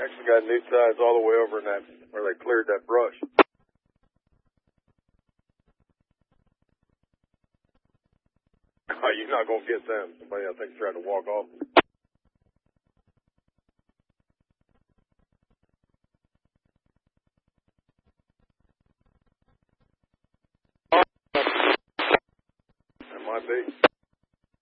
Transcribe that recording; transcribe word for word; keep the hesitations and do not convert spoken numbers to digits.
Actually got new sides all the way over in that, where they cleared that brush. You're not going to get them. Somebody, I think, tried to walk off. That might be.